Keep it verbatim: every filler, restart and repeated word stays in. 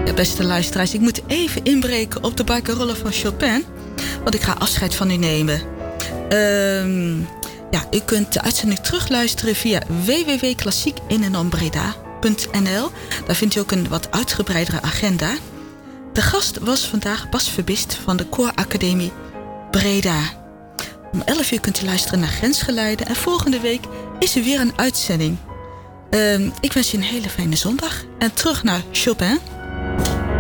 Ja, beste luisteraars, ik moet even inbreken op de barcarolle van Chopin. Want ik ga afscheid van u nemen. Um, ja, u kunt de uitzending terugluisteren via w w w punt klassiek in en om breda punt n l. Daar vindt u ook een wat uitgebreidere agenda. De gast was vandaag Bas Verbist van de Kooracademie Breda. Om elf uur kunt u luisteren naar Grensgeluiden. En volgende week is er weer een uitzending. Um, ik wens je een hele fijne zondag. En terug naar Chopin.